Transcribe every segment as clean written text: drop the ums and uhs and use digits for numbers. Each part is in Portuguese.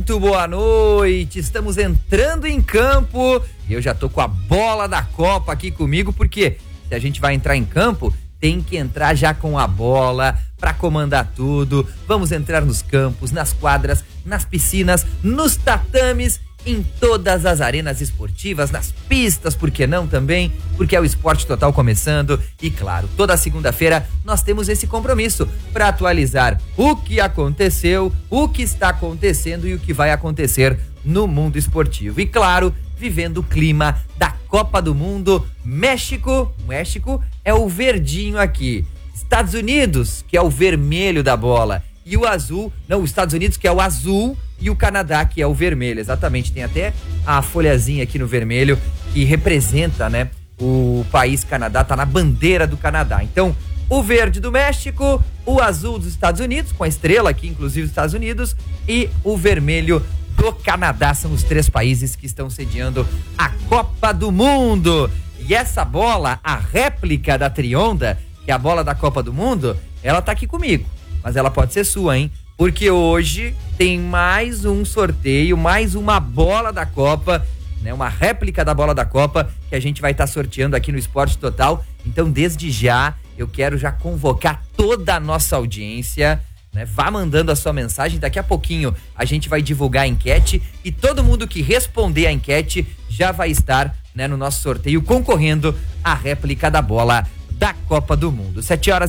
Muito boa noite, estamos entrando em campo e eu já tô com a bola da Copa aqui comigo, porque se a gente vai entrar em campo, tem que entrar já com a bola para comandar tudo. Vamos entrar nos campos, nas quadras, nas piscinas, nos tatames, em todas as arenas esportivas, nas pistas, por que não também? Porque é o Esporte Total começando e, claro, toda segunda-feira nós temos esse compromisso para atualizar o que aconteceu, o que está acontecendo e o que vai acontecer no mundo esportivo. E, claro, vivendo o clima da Copa do Mundo. México é o verdinho aqui. Estados Unidos, que é o vermelho da bola. E o azul, não, os Estados Unidos, que é o azul, e o Canadá, que é o vermelho. Exatamente, tem até a folhazinha aqui no vermelho que representa, né, o país Canadá, tá na bandeira do Canadá. Então, o verde do México, o azul dos Estados Unidos, com a estrela aqui, inclusive dos Estados Unidos, e o vermelho do Canadá. São os três países que estão sediando a Copa do Mundo. E essa bola, a réplica da Trionda, que é a bola da Copa do Mundo, ela tá aqui comigo. Mas ela pode ser sua, hein? Porque hoje tem mais um sorteio, mais uma bola da Copa, né? Uma réplica da bola da Copa que a gente vai estar sorteando aqui no Esporte Total. Então, desde já, eu quero já convocar toda a nossa audiência, né? Vá mandando a sua mensagem. Daqui a pouquinho a gente vai divulgar a enquete e todo mundo que responder a enquete já vai estar, né, no nosso sorteio concorrendo à réplica da bola da Copa do Mundo.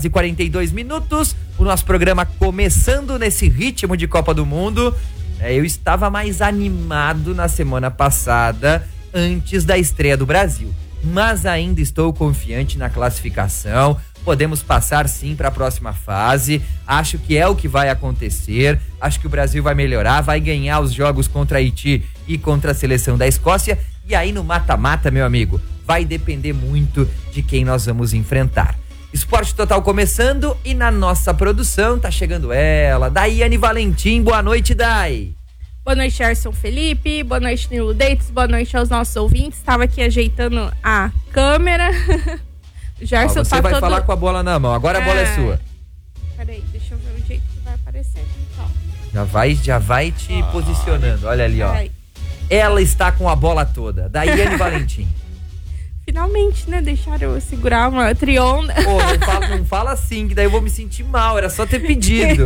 7h42, o nosso programa começando nesse ritmo de Copa do Mundo. Eu estava mais animado na semana passada, antes da estreia do Brasil, mas ainda estou confiante na classificação. Podemos passar sim para a próxima fase. Acho que é o que vai acontecer. Acho que o Brasil vai melhorar, vai ganhar os jogos contra Haiti e contra a seleção da Escócia. E aí no mata-mata, meu amigo, vai depender muito de quem nós vamos enfrentar. Esporte Total começando e na nossa produção tá chegando ela, Daiane Valentim. Boa noite, Dai. Boa noite, Gerson Felipe. Boa noite, Nilo Deitos. Boa noite aos nossos ouvintes. Estava aqui ajeitando a câmera. Gerson você vai falar com a bola na mão. Agora a bola é sua. Peraí, deixa eu ver o jeito que vai aparecer. Então. Já vai te posicionando. Olha ali, ó. Peraí. Ela está com a bola toda. Daiane Valentim. Finalmente, né? Deixaram eu segurar uma Trionda. Pô, não fala assim, que daí eu vou me sentir mal. Era só ter pedido.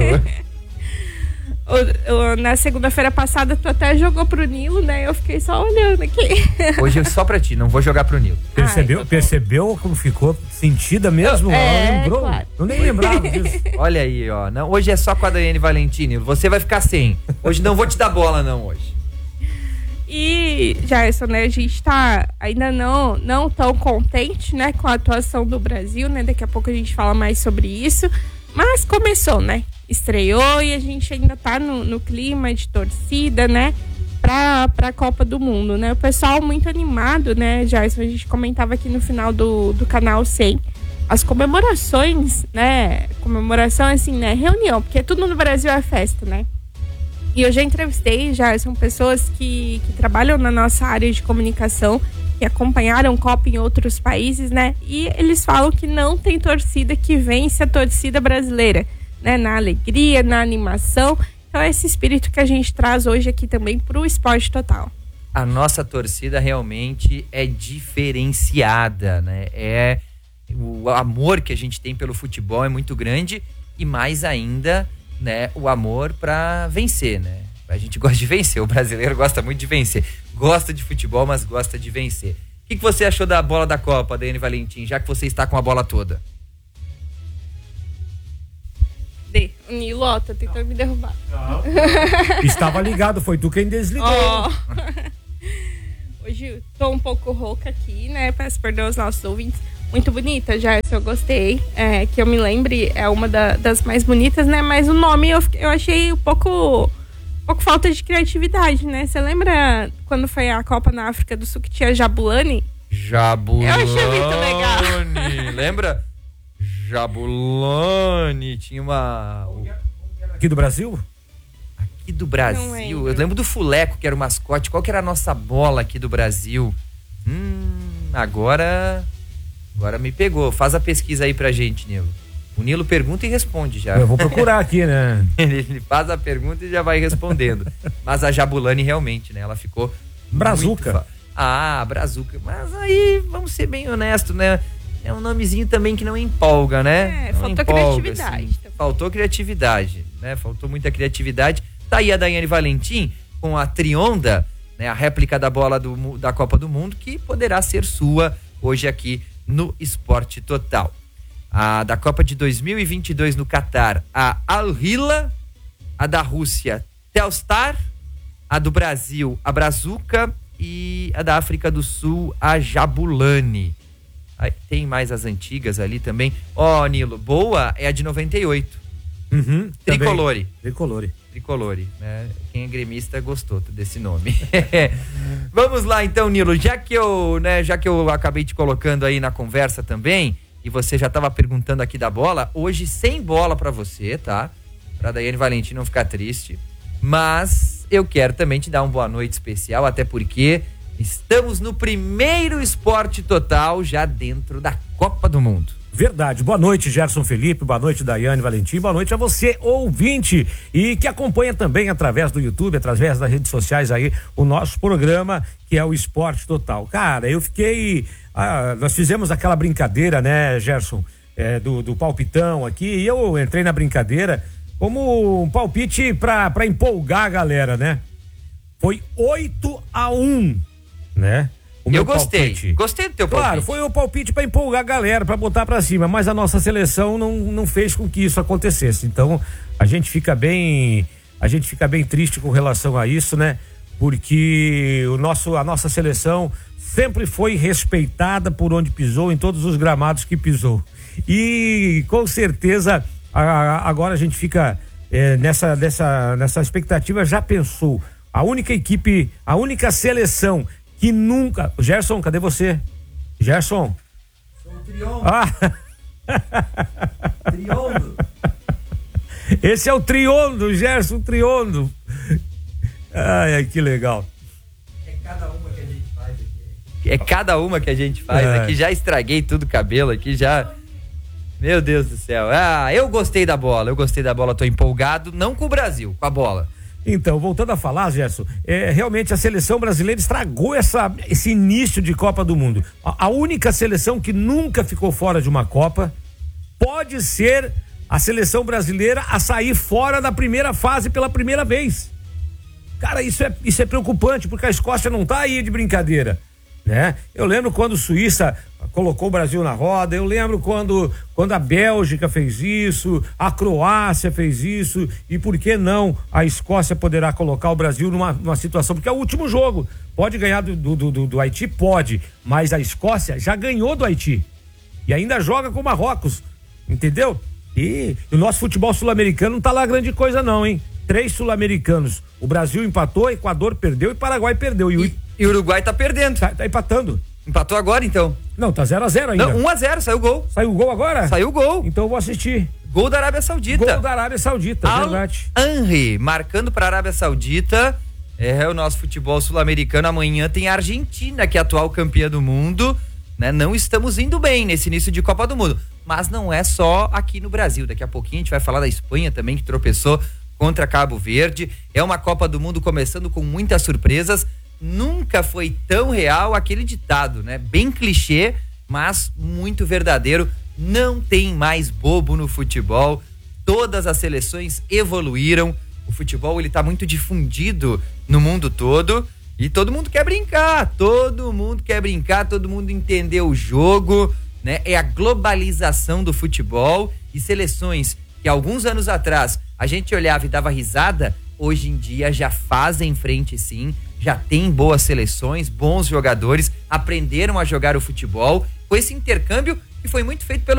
Na segunda-feira passada, tu até jogou pro Nilo, né? Eu fiquei só olhando aqui. Hoje é só pra ti, não vou jogar pro Nilo. Percebeu como ficou sentida mesmo? Lembrou? Claro. Eu nem lembrava disso. Olha aí, ó. Não, hoje é só com a Daiane Valentim. Você vai ficar sem. Hoje não vou te dar bola, não, hoje. E, Gerson, né, a gente tá ainda não tão contente, né, com a atuação do Brasil, né, daqui a pouco a gente fala mais sobre isso, mas começou, né, estreou e a gente ainda tá no clima de torcida, né, pra Copa do Mundo, né, o pessoal muito animado, né, Gerson, a gente comentava aqui no final do canal 100, as comemorações, né, comemoração assim, né, reunião, porque tudo no Brasil é festa, né. E eu já entrevistei, são pessoas que trabalham na nossa área de comunicação, que acompanharam Copa em outros países, né? E eles falam que não tem torcida que vence a torcida brasileira, né? Na alegria, na animação. Então é esse espírito que a gente traz hoje aqui também para o Esporte Total. A nossa torcida realmente é diferenciada, né? O amor que a gente tem pelo futebol é muito grande e mais ainda, né, o amor pra vencer, né? A gente gosta de vencer, o brasileiro gosta muito de vencer. Gosta de futebol, mas gosta de vencer. O que você achou da bola da Copa, Daiane Valentim, já que você está com a bola toda? O Nilo, ó, tá tentando me derrubar. Não. Estava ligado, foi tu quem desligou. Hoje tô um pouco rouca aqui, né? Peço perdão aos nossos ouvintes. Muito bonita, Gerson, eu gostei. Que eu me lembre, é uma das mais bonitas, né? Mas o nome eu achei um pouco falta de criatividade, né? Você lembra quando foi a Copa na África do Sul que tinha Jabulani? Jabulani. Eu achei muito legal. Lembra? Jabulani. Tinha uma... Aqui do Brasil? Aqui do Brasil. Eu lembro do Fuleco, que era o mascote. Qual que era a nossa bola aqui do Brasil? Agora me pegou. Faz a pesquisa aí pra gente, Nilo. O Nilo pergunta e responde já. Eu vou procurar aqui, né? Ele faz a pergunta e já vai respondendo. Mas a Jabulani realmente, né? Ela ficou... Brazuca. Brazuca. Mas aí, vamos ser bem honestos, né? É um nomezinho também que não empolga, né? Não faltou empolga, criatividade. Assim. Faltou criatividade, né? Faltou muita criatividade. Tá aí a Daiane Valentim com a Trionda, né? A réplica da bola da Copa do Mundo, que poderá ser sua hoje aqui no Esporte Total. A da Copa de 2022 no Catar, a Al Hilal, a da Rússia, Telstar, a do Brasil, a Brazuca e a da África do Sul, a Jabulani. Aí, tem mais as antigas ali também. Nilo, boa é a de 98. Tricolore. Tricolore, né? Quem é gremista gostou desse nome. Vamos lá então, Nilo, já que eu acabei te colocando aí na conversa também, e você já estava perguntando aqui da bola, hoje sem bola pra você, tá? Pra Daiane Valentim não ficar triste. Mas eu quero também te dar uma boa noite especial, até porque estamos no primeiro Esporte Total já dentro da Copa do Mundo. Verdade. Boa noite, Gerson Felipe. Boa noite, Daiane Valentim. Boa noite a você, ouvinte, e que acompanha também através do YouTube, através das redes sociais aí, o nosso programa, que é o Esporte Total. Cara, eu fiquei... nós fizemos aquela brincadeira, né, Gerson, do palpitão aqui, e eu entrei na brincadeira como um palpite pra empolgar a galera, né? Foi 8-1, né? Eu gostei. Gostei do teu palpite. Claro, foi o palpite pra empolgar a galera, pra botar pra cima, mas a nossa seleção não fez com que isso acontecesse. Então, a gente fica bem triste com relação a isso, né? Porque a nossa seleção sempre foi respeitada por onde pisou, em todos os gramados que pisou. E com certeza agora a gente fica nessa expectativa. Já pensou? A única seleção que nunca... Gerson, cadê você? Gerson? Sou o Triondo. Triondo. Esse é o Triondo, Gerson Triondo. Ai, que legal. É cada uma que a gente faz aqui. É cada uma que a gente faz aqui. Já estraguei tudo o cabelo aqui, já... Meu Deus do céu. Eu gostei da bola, tô empolgado, não com o Brasil, com a bola. Então, voltando a falar, Gerson, realmente a seleção brasileira estragou esse início de Copa do Mundo. A única seleção que nunca ficou fora de uma Copa pode ser a seleção brasileira a sair fora da primeira fase pela primeira vez. Cara, isso é preocupante, porque a Escócia não tá aí de brincadeira, né? Eu lembro quando a Suíça colocou o Brasil na roda, eu lembro quando a Bélgica fez isso, a Croácia fez isso, e por que não a Escócia poderá colocar o Brasil numa situação, porque é o último jogo, pode ganhar do Haiti? Pode, mas a Escócia já ganhou do Haiti, e ainda joga com o Marrocos, entendeu? E o nosso futebol sul-americano não tá lá grande coisa não, hein? 3 sul-americanos, o Brasil empatou, Equador perdeu e Paraguai perdeu, e o Uruguai tá perdendo. Tá empatando. Empatou agora, então? Não, tá 0-0 ainda. Não, 1-0, saiu o gol. Saiu o gol agora? Saiu o gol. Então eu vou assistir. Gol da Arábia Saudita. Verdade. Al-Henry, marcando pra Arábia Saudita. É o nosso futebol sul-americano. Amanhã tem a Argentina, que é a atual campeã do mundo, né? Não estamos indo bem nesse início de Copa do Mundo. Mas não é só aqui no Brasil. Daqui a pouquinho a gente vai falar da Espanha também, que tropeçou contra Cabo Verde. É uma Copa do Mundo começando com muitas surpresas. Nunca foi tão real aquele ditado, né? Bem clichê, mas muito verdadeiro. Não tem mais bobo no futebol. Todas as seleções evoluíram. O futebol, ele tá muito difundido no mundo todo e todo mundo quer brincar. Todo mundo entendeu o jogo, né? É a globalização do futebol, e seleções que alguns anos atrás a gente olhava e dava risada, hoje em dia já fazem frente sim. Já tem boas seleções, bons jogadores, aprenderam a jogar o futebol com esse intercâmbio que foi muito feito pelo